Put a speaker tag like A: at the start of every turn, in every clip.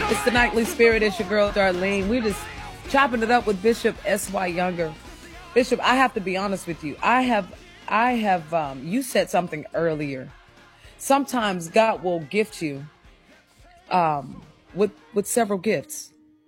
A: It's the Nightly Spirit. It's your girl, Darlene. We're just chopping it up with Bishop S.Y. Younger. Bishop, I have to be honest with you. You said something earlier. Sometimes God will gift you with several gifts.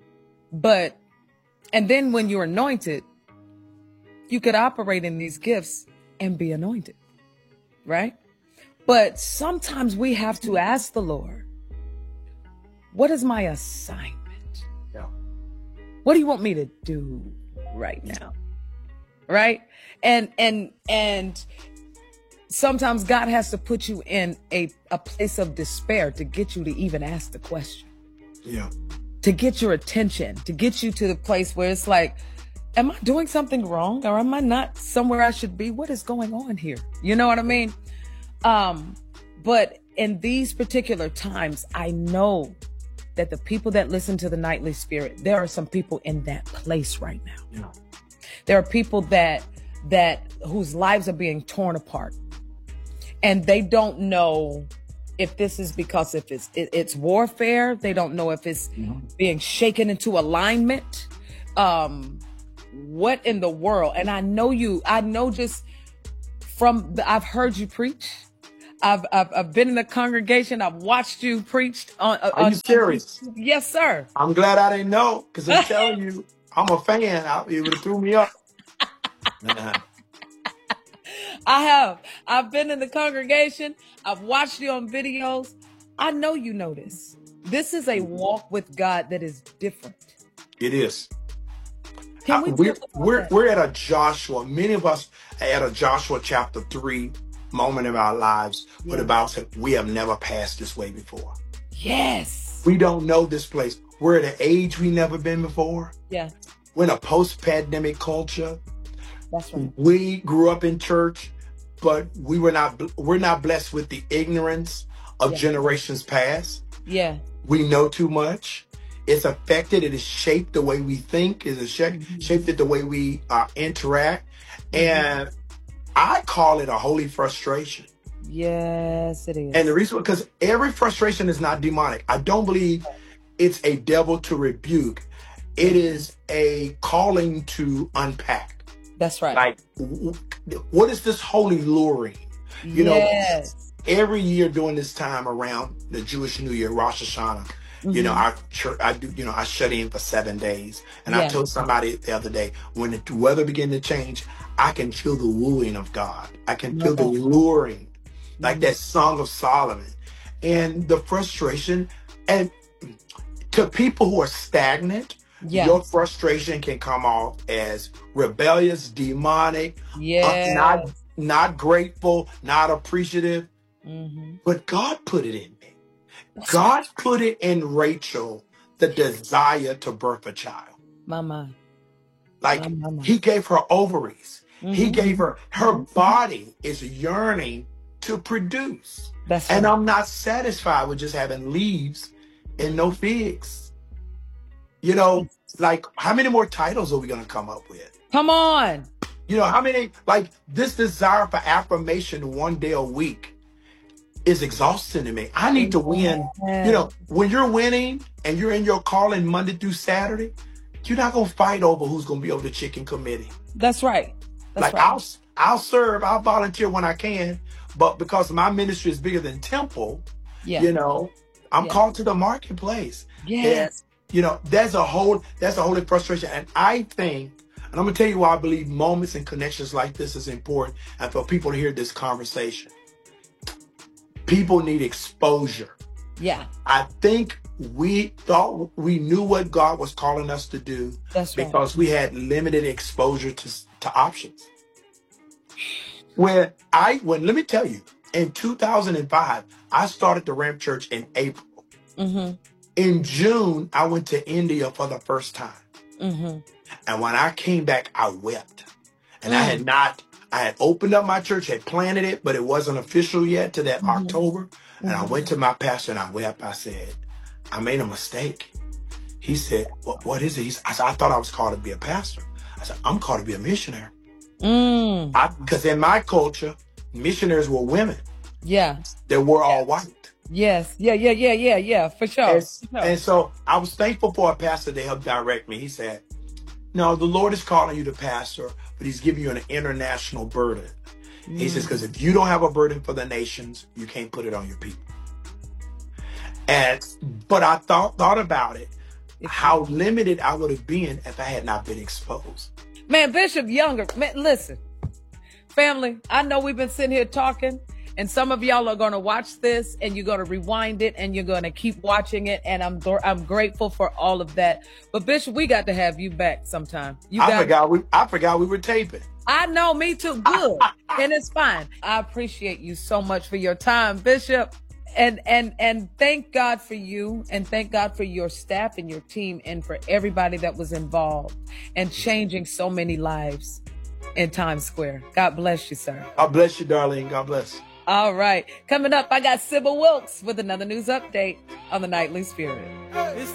A: And then when you're anointed, you could operate in these gifts and be anointed, right? But sometimes we have to ask the Lord, what is my assignment?
B: Yeah.
A: What do you want me to do right now? Right? And sometimes God has to put you in a place of despair to get you to even ask the question.
B: Yeah.
A: To get your attention, to get you to the place where it's like, am I doing something wrong? Or am I not somewhere I should be? What is going on here? You know what I mean? But in these particular times, I know that the people that listen to the Nightly Spirit, there are some people in that place right now.
B: Yeah.
A: There are people that whose lives are being torn apart, and they don't know if this is because if it's warfare. They don't know if it's being shaken into alignment. What in the world? And I know just from I've heard you preach. I've been in the congregation. I've watched you preach on.
B: Are you serious?
A: Yes, sir.
B: I'm glad I didn't know, because I'm telling you, I'm a fan. It would have threw me up.
A: I have. I've been in the congregation. I've watched you on videos. I know you know this. This is a walk with God that is different.
B: It is.
A: Can we?
B: We're at a Joshua. Many of us are at a Joshua chapter 3 moment in our lives, where the Bible said we have never passed this way before.
A: Yes.
B: We don't know this place. We're at an age we never been before.
A: Yeah.
B: We're in a post-pandemic culture.
A: That's right.
B: We grew up in church, but we're not blessed with the ignorance of generations past.
A: Yeah.
B: We know too much. It's affected. It has shaped the way we think. It has shaped it the way we interact. And I call it a holy frustration.
A: Yes, it is.
B: And the reason, because every frustration is not demonic. I don't believe it's a devil to rebuke. It is a calling to unpack.
A: That's right.
B: Like, what is this holy luring? You know, every year during this time around the Jewish New Year, Rosh Hashanah, you know, our church, I shut in for 7 days. And I told somebody the other day, when the weather began to change, I can feel the wooing of God. I can feel the luring, like that Song of Solomon. And the frustration, and to people who are stagnant, your frustration can come off as rebellious, demonic, not grateful, not appreciative. But God put it in me. God put it in Rachel, the desire to birth a child.
A: Mama.
B: Like, he gave her ovaries. He gave her body is yearning to produce. And I'm not satisfied with just having leaves and no figs. You know, like, how many more titles are we going to come up with?
A: Come on.
B: You know, how many, like, this desire for affirmation one day a week is exhausting to me. I need to win. You know, when you're winning and you're in your calling Monday through Saturday, you're not going to fight over who's going to be on the chicken committee.
A: That's right.
B: I'll serve, I'll volunteer when I can, but because my ministry is bigger than Temple, you know, I'm called to the marketplace.
A: Yes.
B: And, you know, that's a holy frustration. And I think, and I'm going to tell you why I believe moments and connections like this is important, and for people to hear this conversation. People need exposure.
A: Yeah.
B: I think we thought we knew what God was calling us to do because we had limited exposure to options. Let me tell you, in 2005, I started the Ramp Church in April. In June, I went to India for the first time. And when I came back, I wept. And I had opened up my church, had planted it, but it wasn't official yet to that October. And I went to my pastor and I wept. I said, I made a mistake. He said, what is it? I said, I thought I was called to be a pastor. I said, I'm called to be a missionary. Because in my culture, missionaries were women.
A: Yeah.
B: They were all white.
A: Yes. Yeah. For sure.
B: And so I was thankful for a pastor to help direct me. He said, no, the Lord is calling you to pastor, but he's giving you an international burden. He says, because if you don't have a burden for the nations, you can't put it on your people. But I thought about it, how limited I would have been if I had not been exposed.
A: Man, Bishop Younger, man, listen, family, I know we've been sitting here talking, and some of y'all are going to watch this and you're going to rewind it and you're going to keep watching it. And I'm grateful for all of that. But Bishop, we got to have you back sometime. I
B: forgot we were taping.
A: I know, me too. Good. And it's fine. I appreciate you so much for your time, Bishop. And thank God for you, and thank God for your staff and your team, and for everybody that was involved and changing so many lives in Times Square. God bless you, sir.
B: God bless you, darling. God bless.
A: All right. Coming up, I got Sybil Wilkes with another news update on the Nightly Spirit.